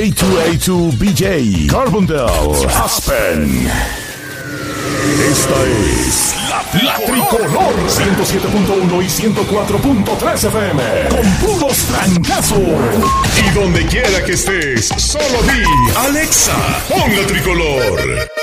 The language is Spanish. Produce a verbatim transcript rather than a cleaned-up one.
A dos A dos B J, Carbondale, Aspen. Esta es la, la Tricolor ciento siete punto uno y ciento cuatro punto tres F M. Con puros trancazos. Y donde quiera que estés, solo di Alexa, pon la Tricolor.